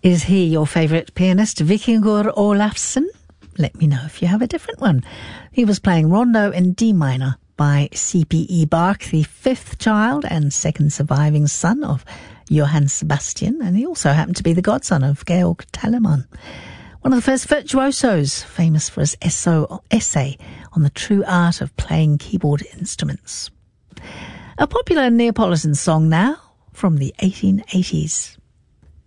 Is he your favourite pianist, Vikingur Olafsson? Let me know if you have a different one. He was playing Rondo in D minor by C.P.E. Bach, the fifth child and second surviving son of Johann Sebastian, and he also happened to be the godson of Georg Telemann. One of the first virtuosos, famous for his essay on the true art of playing keyboard instruments. A popular Neapolitan song now from the 1880s.